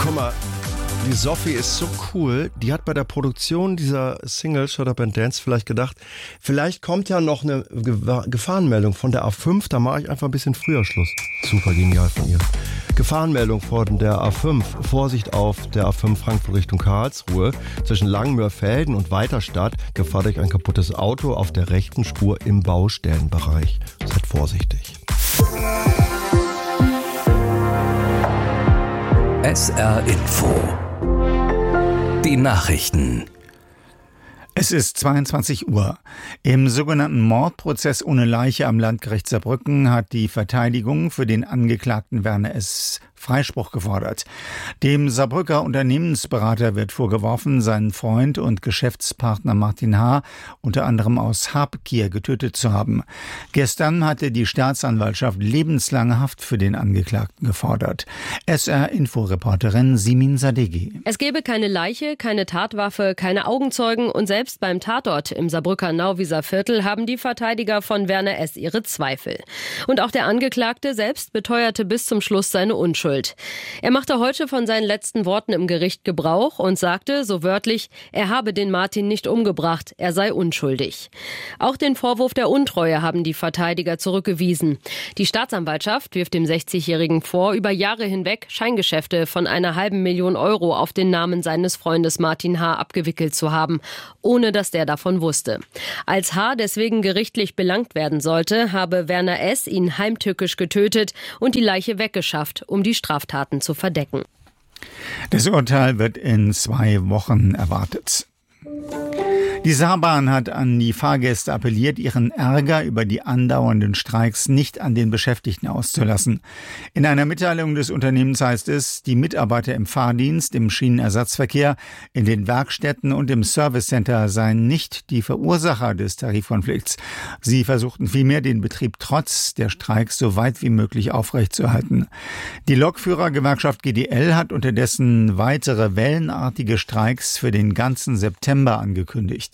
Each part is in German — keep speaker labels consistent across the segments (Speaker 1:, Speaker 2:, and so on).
Speaker 1: Guck mal, die Sophie ist so cool. Die hat bei der Produktion dieser Single Shut Up and Dance vielleicht gedacht, vielleicht kommt ja noch eine Gefahrenmeldung von der A5, da mache ich einfach ein bisschen früher Schluss. Super genial von ihr. Gefahrenmeldung von der A5. Vorsicht auf der A5 Frankfurt Richtung Karlsruhe. Zwischen Langenmörfelden und Weiterstadt gefahr durch ein kaputtes Auto auf der rechten Spur im Baustellenbereich. Seid vorsichtig.
Speaker 2: SR Info. Die Nachrichten.
Speaker 3: Es ist 22 Uhr. Im sogenannten Mordprozess ohne Leiche am Landgericht Saarbrücken hat die Verteidigung für den Angeklagten Werner S. Freispruch gefordert. Dem Saarbrücker Unternehmensberater wird vorgeworfen, seinen Freund und Geschäftspartner Martin H. unter anderem aus Habgier getötet zu haben. Gestern hatte die Staatsanwaltschaft lebenslange Haft für den Angeklagten gefordert. SR-Info-Reporterin Simin Sadeghi.
Speaker 4: Es gebe keine Leiche, keine Tatwaffe, keine Augenzeugen und selbst beim Tatort im Saarbrücker Nauwieser Viertel haben die Verteidiger von Werner S. ihre Zweifel. Und auch der Angeklagte selbst beteuerte bis zum Schluss seine Unschuld. Er machte heute von seinen letzten Worten im Gericht Gebrauch und sagte, so wörtlich, er habe den Martin nicht umgebracht, er sei unschuldig. Auch den Vorwurf der Untreue haben die Verteidiger zurückgewiesen. Die Staatsanwaltschaft wirft dem 60-Jährigen vor, über Jahre hinweg Scheingeschäfte von einer $500.000 auf den Namen seines Freundes Martin H. abgewickelt zu haben, ohne dass der davon wusste. Als H. deswegen gerichtlich belangt werden sollte, habe Werner S. ihn heimtückisch getötet und die Leiche weggeschafft, um die Straftaten zu verdecken.
Speaker 3: Das Urteil wird in 2 Wochen erwartet. Die Saarbahn hat an die Fahrgäste appelliert, ihren Ärger über die andauernden Streiks nicht an den Beschäftigten auszulassen. In einer Mitteilung des Unternehmens heißt es, die Mitarbeiter im Fahrdienst, im Schienenersatzverkehr, in den Werkstätten und im Servicecenter seien nicht die Verursacher des Tarifkonflikts. Sie versuchten vielmehr, den Betrieb trotz der Streiks so weit wie möglich aufrechtzuerhalten. Die Lokführergewerkschaft GDL hat unterdessen weitere wellenartige Streiks für den ganzen September angekündigt.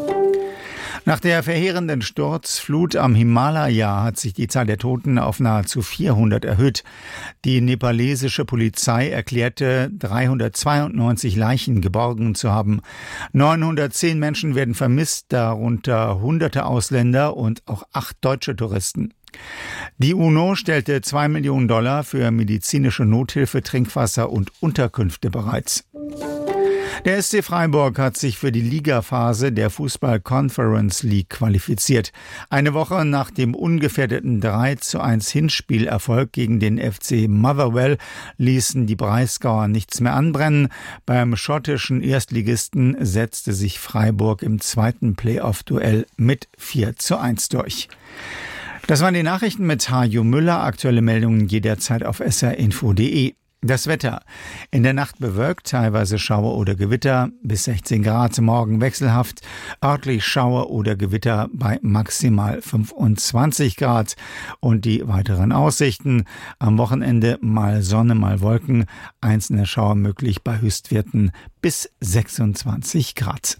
Speaker 3: Nach der verheerenden Sturzflut am Himalaya hat sich die Zahl der Toten auf nahezu 400 erhöht. Die nepalesische Polizei erklärte, 392 Leichen geborgen zu haben. 910 Menschen werden vermisst, darunter hunderte Ausländer und auch 8 deutsche Touristen. Die UNO stellte $2 Millionen für medizinische Nothilfe, Trinkwasser und Unterkünfte bereit. Der SC Freiburg hat sich für die Ligaphase der Fußball-Conference League qualifiziert. Eine Woche nach dem ungefährdeten 3:1 Hinspielerfolg gegen den FC Motherwell ließen die Breisgauer nichts mehr anbrennen. Beim schottischen Erstligisten setzte sich Freiburg im zweiten Playoff-Duell mit 4:1 durch. Das waren die Nachrichten mit Hajo Müller. Aktuelle Meldungen jederzeit auf srinfo.de. Das Wetter. In der Nacht bewölkt, teilweise Schauer oder Gewitter, bis 16 Grad, morgen wechselhaft, örtlich Schauer oder Gewitter bei maximal 25 Grad. Und die weiteren Aussichten, am Wochenende mal Sonne, mal Wolken, einzelne Schauer möglich bei Höchstwerten bis 26 Grad.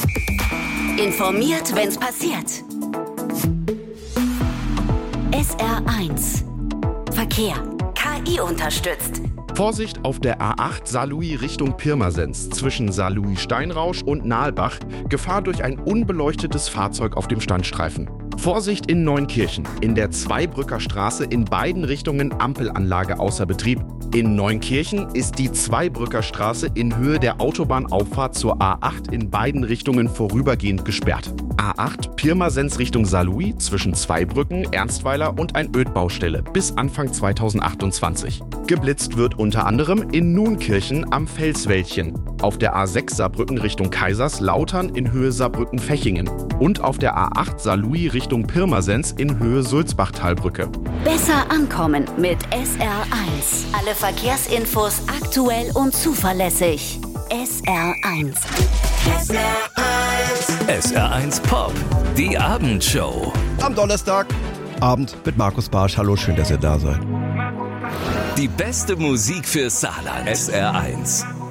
Speaker 5: Informiert, wenn's passiert. SR1 Verkehr. KI unterstützt.
Speaker 6: Vorsicht auf der A8 Saarlouis Richtung Pirmasens zwischen Saarlouis-Steinrausch und Nahlbach. Gefahr durch ein unbeleuchtetes Fahrzeug auf dem Standstreifen. Vorsicht in Neunkirchen. In der Zweibrücker Straße in beiden Richtungen Ampelanlage außer Betrieb. In Neunkirchen ist die Zweibrücker Straße in Höhe der Autobahnauffahrt zur A8 in beiden Richtungen vorübergehend gesperrt. A8 Pirmasens Richtung Saarlouis zwischen Zweibrücken, Ernstweiler und ein Ödbaustelle bis Anfang 2028. Geblitzt wird unter anderem in Nunkirchen am Felswäldchen, auf der A6 Saarbrücken Richtung Kaiserslautern in Höhe Saarbrücken-Fechingen und auf der A8 Saarlouis Richtung Pirmasens in Höhe Sulzbachtalbrücke.
Speaker 5: Besser ankommen mit SR1. Alle Verkehrsinfos aktuell und zuverlässig. SR1.
Speaker 2: SR1 Pop, die Abendshow.
Speaker 1: Am Donnerstagabend mit Markus Barsch. Hallo, schön, dass ihr da seid.
Speaker 2: Die beste Musik für Saarland. SR1.